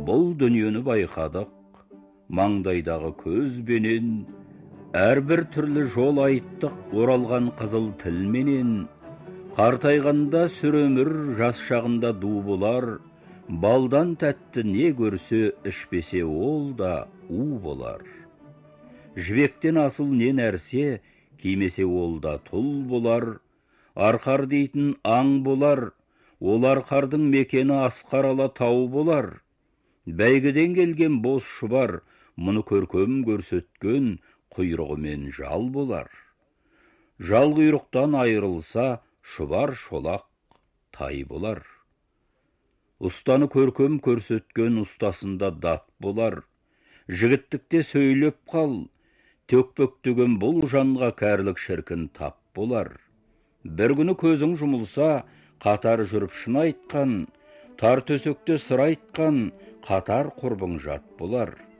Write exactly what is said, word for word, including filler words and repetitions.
бұл дүниені байқадық, маңдайдағы көзбенен, әрбір түрлі жол айттық, оралған қызыл тілменен. Қартайғанда сүремір, жас шағында ду болар, балдан тәтті не көрсе, ішпесе ол да у болар. Жібектен асыл не нәрсе, кимесе ол да тұл болар, арқар дейтін аң болар, ол арқардың мекені асқарала тау болар. Бәйгіден келген бос шұбар, мұны көркем көрсеткен құйрығымен жал болар. Жал құйрықтан айырылса, шұбар шолақ тай болар. Ұстаны көркем көрсеткен ұстасында дат болар. Жігіттікте сөйлеп қал, төкпөктеген бұл жанға кәрлік шіркін тап болар. Бір күні көзің жұмылса, қатар жүріп шын айтқан, тар төсекте сыр айтқан, қатар құрбың жат болар.